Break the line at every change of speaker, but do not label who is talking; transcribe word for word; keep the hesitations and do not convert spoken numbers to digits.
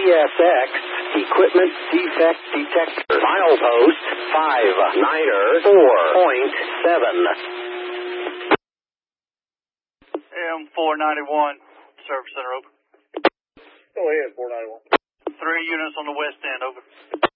S X Equipment Defect Detector. Milepost five niner four point seven.
M four ninety-one, Service Center, open.
Go ahead, four ninety-one.
Three units on the west end, open.